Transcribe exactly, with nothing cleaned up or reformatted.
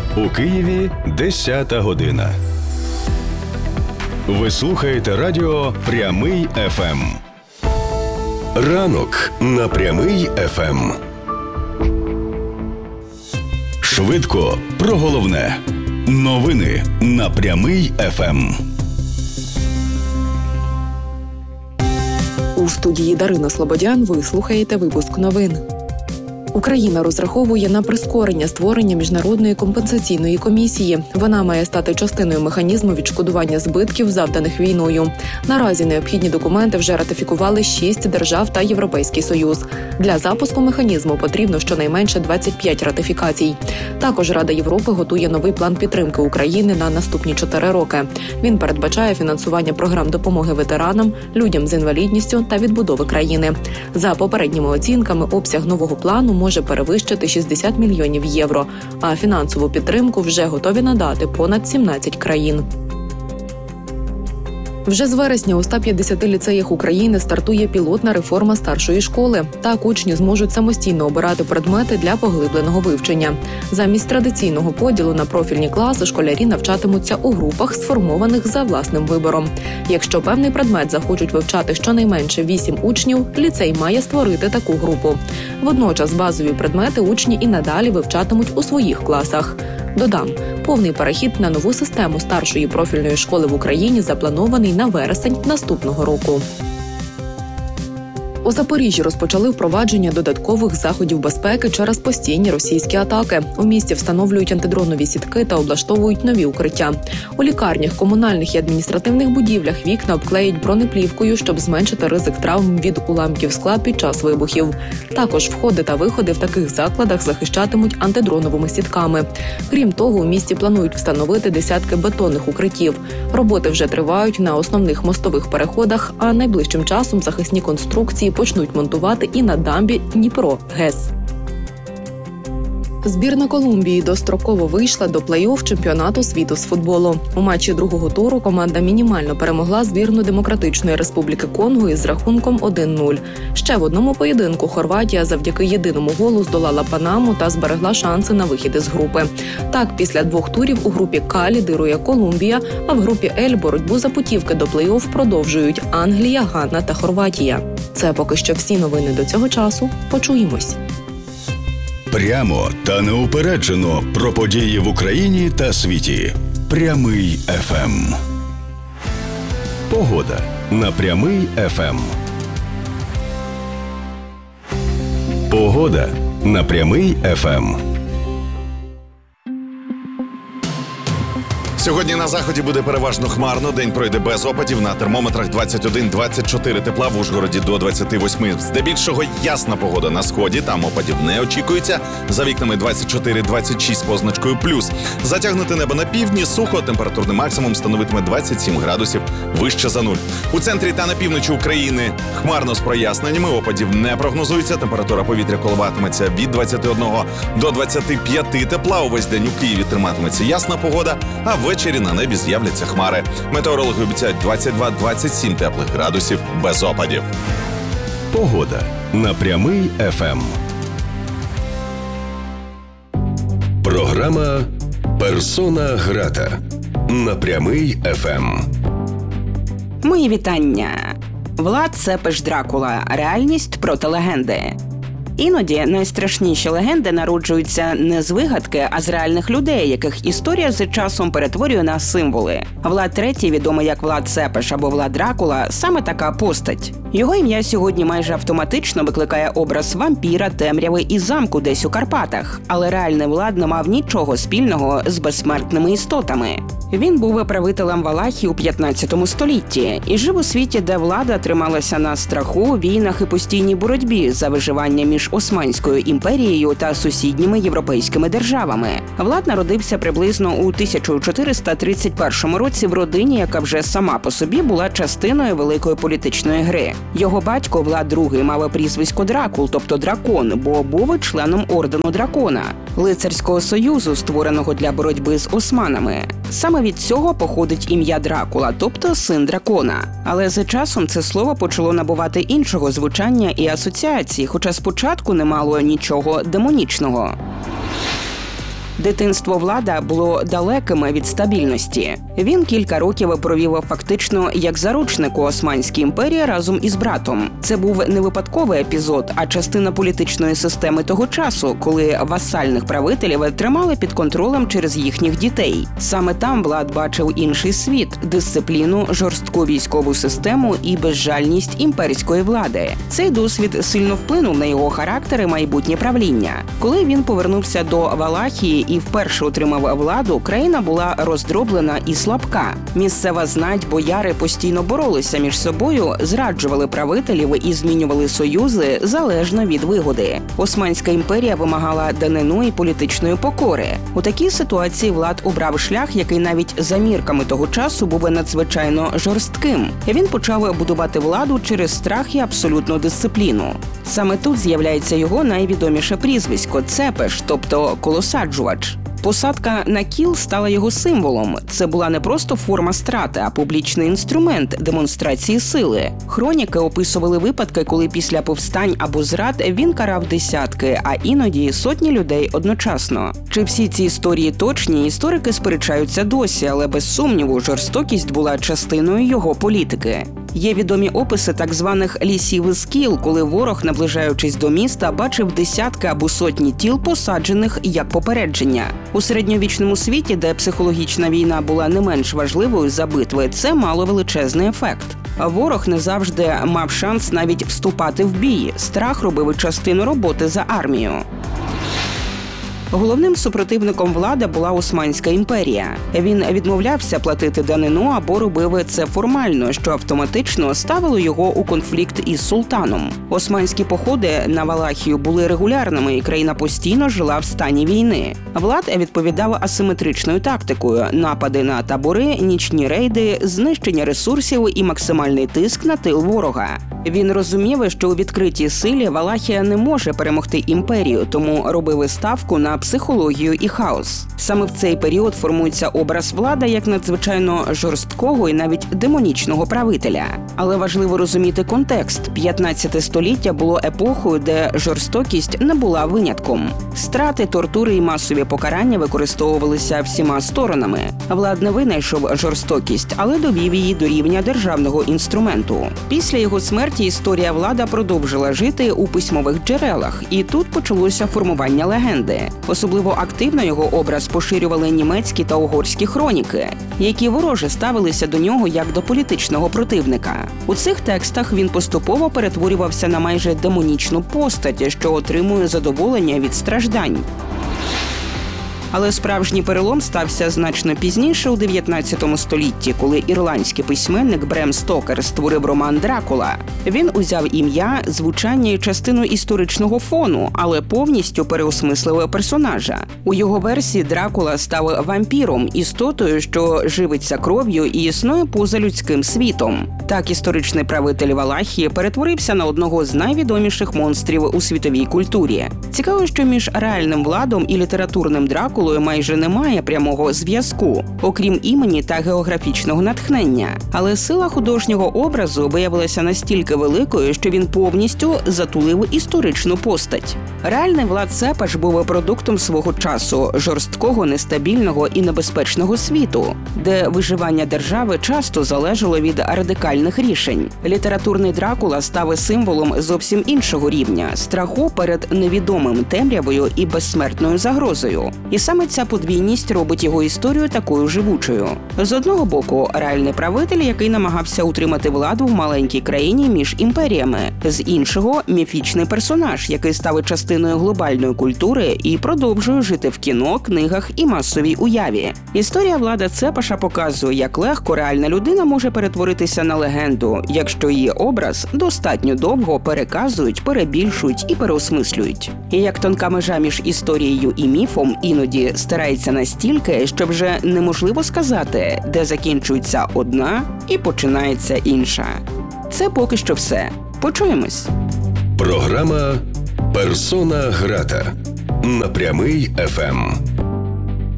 У Києві десята година. Ви слухаєте радіо «Прямий еф ем». Ранок на «Прямий еф ем». Швидко про головне. Новини на «Прямий еф ем». У студії Дарина Слободян ви слухаєте випуск новин. Україна розраховує на прискорення створення міжнародної компенсаційної комісії. Вона має стати частиною механізму відшкодування збитків, завданих війною. Наразі необхідні документи вже ратифікували шість держав та Європейський Союз. Для запуску механізму потрібно щонайменше двадцять п'ять ратифікацій. Також Рада Європи готує новий план підтримки України на наступні чотири роки. Він передбачає фінансування програм допомоги ветеранам, людям з інвалідністю та відбудови країни. За попередніми оцінками, обсяг нового плану може перевищити шістдесят мільйонів євро, а фінансову підтримку вже готові надати понад сімнадцять країн. Вже з вересня у ста п'ятдесяти ліцеях України стартує пілотна реформа старшої школи. Так учні зможуть самостійно обирати предмети для поглибленого вивчення. Замість традиційного поділу на профільні класи школярі навчатимуться у групах, сформованих за власним вибором. Якщо певний предмет захочуть вивчати щонайменше вісім учнів, ліцей має створити таку групу. Водночас базові предмети учні і надалі вивчатимуть у своїх класах. Додам, повний перехід на нову систему старшої профільної школи в Україні запланований на вересень наступного року. У Запоріжжі розпочали впровадження додаткових заходів безпеки через постійні російські атаки. У місті встановлюють антидронові сітки та облаштовують нові укриття. У лікарнях, комунальних і адміністративних будівлях вікна обклеють бронеплівкою, щоб зменшити ризик травм від уламків скла під час вибухів. Також входи та виходи в таких закладах захищатимуть антидроновими сітками. Крім того, у місті планують встановити десятки бетонних укриттів. Роботи вже тривають на основних мостових переходах, а найближчим часом захисні конструкції почнуть монтувати і на дамбі Дніпро-ГЕС. Збірна Колумбії достроково вийшла до плей-офф чемпіонату світу з футболу. У матчі другого туру команда мінімально перемогла збірну Демократичної Республіки Конго із рахунком один нуль. Ще в одному поєдинку Хорватія завдяки єдиному голу здолала Панаму та зберегла шанси на вихід із групи. Так, після двох турів у групі К лідирує Колумбія, а в групі Л боротьбу за путівки до плей-офф продовжують Англія, Ганна та Хорватія. Це поки що всі новини до цього часу. Почуємось. Прямо та неупереджено про події в Україні та світі. Прямий еф ем. Погода на Прямий еф ем. Погода на Прямий еф ем. Сьогодні на заході буде переважно хмарно, день пройде без опадів, на термометрах двадцять один - двадцять чотири тепла, в Ужгороді до двадцять восьми. Здебільшого ясна погода на сході, там опадів не очікується, за вікнами двадцять чотири - двадцять шість з позначкою плюс. Затягнуте небо на півдні, сухо, температурний максимум становитиме двадцять сім градусів вище за нуль. У центрі та на півночі України хмарно з проясненнями, опадів не прогнозується, температура повітря коливатиметься від двадцяти одного до двадцяти п'яти тепла, увесь день у Києві триматиметься ясна погода, а ввечері на небі з'являться хмари. Метеорологи обіцяють двадцять два - двадцять сім теплих градусів без опадів. Погода на Прямий еф ем. Програма «Персона грата» на Прямий еф ем. Мої вітання. Влад Цепиш Дракула. Реальність проти легенди. Іноді найстрашніші легенди народжуються не з вигадки, а з реальних людей, яких історія з часом перетворює на символи. Влад третій, відомий як Влад Цепиш або Влад Дракула, саме така постать. Його ім'я сьогодні майже автоматично викликає образ вампіра, темряви і замку десь у Карпатах. Але реальний Влад не мав нічого спільного з безсмертними істотами. Він був правителем Валахії у п'ятнадцятому столітті і жив у світі, де влада трималася на страху, війнах і постійній боротьбі за виживання між Османською імперією та сусідніми європейськими державами. Влад народився приблизно у тисяча чотириста тридцять першому році в родині, яка вже сама по собі була частиною великої політичної гри. Його батько Влад другий мав прізвисько Дракул, тобто дракон, бо був членом ордену дракона, лицарського союзу, створеного для боротьби з османами. Саме від цього походить ім'я Дракула, тобто син дракона. Але з часом це слово почало набувати іншого звучання і асоціацій, хоча спочатку не мало нічого демонічного. Дитинство Влада було далеким від стабільності. Він кілька років провів фактично як заручник у Османській імперії разом із братом. Це був не випадковий епізод, а частина політичної системи того часу, коли васальних правителів тримали під контролем через їхніх дітей. Саме там Влад бачив інший світ – дисципліну, жорстку військову систему і безжальність імперської влади. Цей досвід сильно вплинув на його характер і майбутнє правління. Коли він повернувся до Валахії і вперше отримав владу, країна була роздроблена і слабка. Місцева знать, бояри постійно боролися між собою, зраджували правителів і змінювали союзи залежно від вигоди. Османська імперія вимагала данину і політичної покори. У такій ситуації Влад обрав шлях, який навіть за мірками того часу був надзвичайно жорстким. Він почав будувати владу через страх і абсолютну дисципліну. Саме тут з'являється його найвідоміше прізвисько – Цепеш, тобто колосаджувач. Посадка на кіл стала його символом. Це була не просто форма страти, а публічний інструмент демонстрації сили. Хроніки описували випадки, коли після повстань або зрад він карав десятки, а іноді сотні людей одночасно. Чи всі ці історії точні, історики сперечаються досі, але без сумніву жорстокість була частиною його політики. Є відомі описи так званих лісів із кіл, коли ворог, наближаючись до міста, бачив десятки або сотні тіл, посаджених як попередження. У середньовічному світі, де психологічна війна була не менш важливою за битви, це мало величезний ефект. Ворог не завжди мав шанс навіть вступати в бій. Страх робив частину роботи за армію. Головним супротивником влади була Османська імперія. Він відмовлявся платити данину або робив це формально, що автоматично ставило його у конфлікт із султаном. Османські походи на Валахію були регулярними, і країна постійно жила в стані війни. Влад відповідав асиметричною тактикою – напади на табори, нічні рейди, знищення ресурсів і максимальний тиск на тил ворога. Він розумів, що у відкритій силі Валахія не може перемогти імперію, тому робив ставку на психологію і хаос. Саме в цей період формується образ Влада як надзвичайно жорсткого і навіть демонічного правителя. Але важливо розуміти контекст. п'ятнадцяте століття було епохою, де жорстокість не була винятком. Страти, тортури і масові покарання використовувалися всіма сторонами. Влад не винайшов жорстокість, але довів її до рівня державного інструменту. Після його смерті історія Влада продовжила жити у письмових джерелах, і тут почалося формування легенди. Особливо активно його образ поширювали німецькі та угорські хроніки, які вороже ставилися до нього як до політичного противника. У цих текстах він поступово перетворювався на майже демонічну постать, що отримує задоволення від страждань. Але справжній перелом стався значно пізніше, у дев'ятнадцятому столітті, коли ірландський письменник Брем Стокер створив роман «Дракула». Він узяв ім'я, звучання і частину історичного фону, але повністю переосмислив персонажа. У його версії Дракула став вампіром, істотою, що живиться кров'ю і існує поза людським світом. Так історичний правитель Валахії перетворився на одного з найвідоміших монстрів у світовій культурі. Цікаво, що між реальним Владом і літературним Дракулою майже немає прямого зв'язку, окрім імені та географічного натхнення. Але сила художнього образу виявилася настільки великою, що він повністю затулив історичну постать. Реальний Влад Цепеш був продуктом свого часу, жорсткого, нестабільного і небезпечного світу, де виживання держави часто залежало від радикальних рішень. Літературний Дракула став символом зовсім іншого рівня – страху перед невідомим, темрявою і безсмертною загрозою. І саме ця подвійність робить його історію такою живучою. З одного боку, реальний правитель, який намагався утримати владу в маленькій країні між імперіями. З іншого – міфічний персонаж, який став частиною глобальної культури і продовжує жити в кіно, книгах і масовій уяві. Історія Влада Цепеша показує, як легко реальна людина може перетворитися на легенду, якщо її образ достатньо довго переказують, перебільшують і переосмислюють. І як тонка межа між історією і міфом іноді стирається настільки, що вже неможливо сказати, де закінчується одна і починається інша. Це поки що все. Почуємось. Програма «Персона грата» на Прямий еф ем.